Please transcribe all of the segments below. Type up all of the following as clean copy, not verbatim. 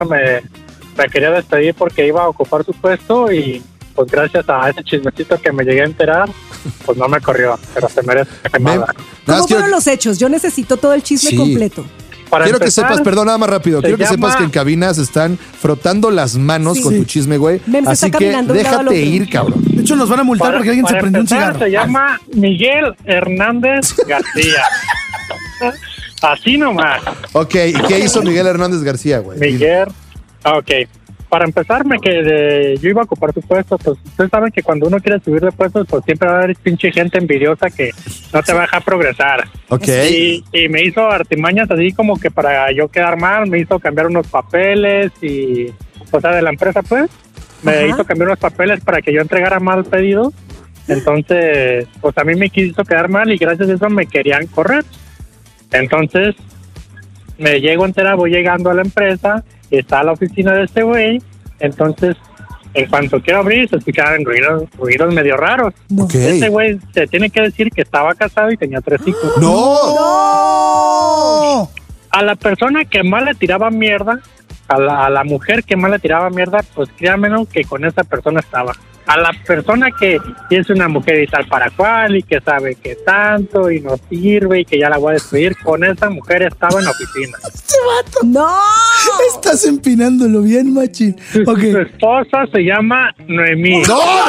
me quería despedir porque iba a ocupar su puesto y pues gracias a ese chismecito que me llegué a enterar, pues no me corrió, pero se merece quemada. ¿Cómo fueron los hechos? Yo necesito todo el chisme completo. Quiero que sepas, perdón, nada más rápido. Quiero que sepas que en cabina se están frotando las manos con tu chisme, güey. Así que déjate ir, cabrón. De hecho, nos van a multar porque alguien se prendió un cigarro. Se llama Miguel Hernández García. Así nomás. Ok, ¿y qué hizo Miguel Hernández García, güey? Ok. Para empezar, yo iba a ocupar su puesto, pues ustedes saben que cuando uno quiere subir de puestos, pues siempre va a haber pinche gente envidiosa que no te va a dejar progresar. Ok. Y me hizo artimañas así como que para yo quedar mal, me hizo cambiar unos papeles y, o sea, de la empresa pues, me hizo cambiar unos papeles para que yo entregara mal pedido. Entonces, pues a mí me quiso quedar mal y gracias a eso me querían correr. Entonces, me llego a enterar, voy llegando a la empresa, está la oficina de este güey, entonces en cuanto quiero abrir se escuchaban ruidos medio raros. Okay. Este güey se tiene que decir que estaba casado y tenía 3 hijos. ¡No! A la persona que más le tiraba mierda, a la mujer que más le tiraba mierda, pues créanme que con esa persona estaba. A la persona que es una mujer y tal para cual y que sabe que tanto y no sirve y que ya la voy a despedir, con esa mujer estaba en la oficina. ¡Este vato! ¡No! Estás empinándolo bien, machín. Su esposa se llama Noemí.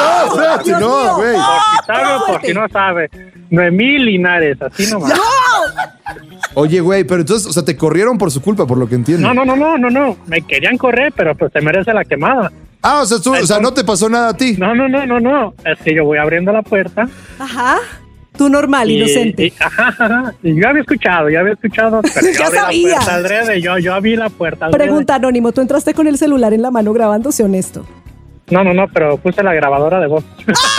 No, güey. Por si sabe o por si no sabe. Noemí Linares, así nomás. ¡No! Oye, güey, pero entonces, o sea, te corrieron por su culpa, por lo que entiendo. No. Me querían correr, pero pues se merece la quemada. Ah, o sea, no te pasó nada a ti. No. Es que yo voy abriendo la puerta. Ajá. Tú normal, inocente. Y yo había escuchado, pero ya sabía. Yo abrí la puerta. Pregunta, Anónimo, ¿tú entraste con el celular en la mano grabando, sé honesto? No, pero puse la grabadora de voz.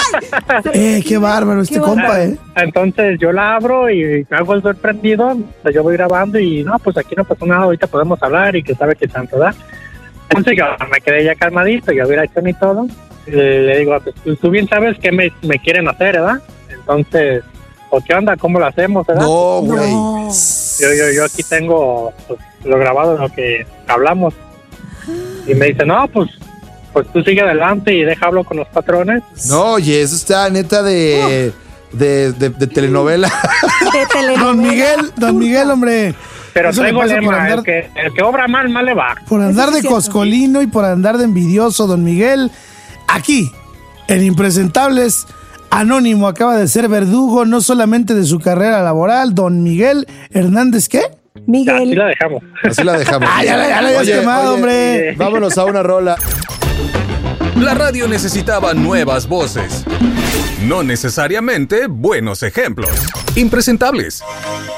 Qué bárbaro este compa, Entonces yo la abro y me hago el sorprendido. Yo voy grabando y no, pues aquí no pasó nada, ahorita podemos hablar y que sabe que tanto da. Entonces yo me quedé ya calmadito, yo vi la acción y todo. Le digo, pues, tú bien sabes qué me quieren hacer, ¿verdad? Entonces, ¿qué onda? ¿Cómo lo hacemos, verdad? No, güey. No. Yo aquí tengo pues, lo grabado de lo que hablamos. Y me dice, no, pues tú sigue adelante y deja hablo con los patrones. No, oye, eso está neta de telenovela. De telenovela. Don Miguel, hombre. Pero eso traigo lema, el que obra mal le va. Por andar de coscolino y por andar de envidioso, don Miguel. Aquí, en Impresentables, Anónimo acaba de ser verdugo no solamente de su carrera laboral, don Miguel Hernández, ¿qué? Miguel. Así la dejamos. Ya la habías quemado, hombre. Vámonos a una rola. La radio necesitaba nuevas voces, no necesariamente buenos ejemplos. Impresentables.